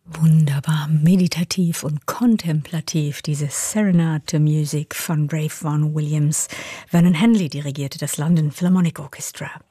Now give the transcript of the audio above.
Wunderbar meditativ und kontemplativ, diese Serenade to Music von Ralph Vaughan Williams. Vernon Henley dirigierte das London Philharmonic Orchestra.